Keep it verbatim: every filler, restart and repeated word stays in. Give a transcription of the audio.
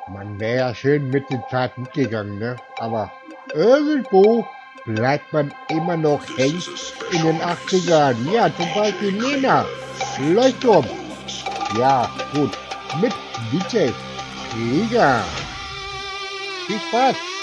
Man wäre ja schön mit der Zeit mitgegangen, ne? Aber irgendwo bleibt man immer noch hängen in den achtzigern. Ja, zum Beispiel Nena, Leuchtturm. Ja, gut, mit D J Krieger. Viel Spaß.